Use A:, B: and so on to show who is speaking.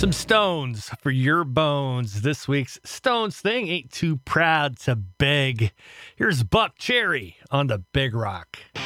A: Some Stones for your bones. This week's Stones thing ain't too proud to beg. Here's Buck Cherry on the Big Rock.